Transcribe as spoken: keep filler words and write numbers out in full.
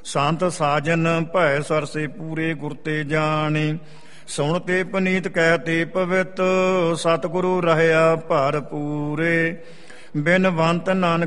ਸੰਤ ਸਾਜਨ ਭੈ ਸਰਸੇ ਪੂਰੇ ਗੁਰ ਤੇ ਜਾਣੀ। ਸੁਣ ਤੇ ਪਨੀਤ ਕਹਿ ਤੇ ਪਵਿੱਤ, ਸਤਿਗੁਰੂ ਰਹਿਆ ਭਰਪੂਰੇ। ਬਿਨਵੰਤ ਨਾਨਕ